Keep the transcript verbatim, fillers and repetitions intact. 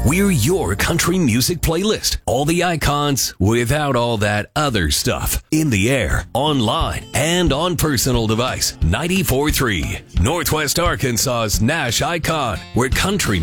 We're your country music playlist. All the icons without all that other stuff. In the air, online, and on personal device. ninety-four point three, Northwest Arkansas's Nash Icon, where country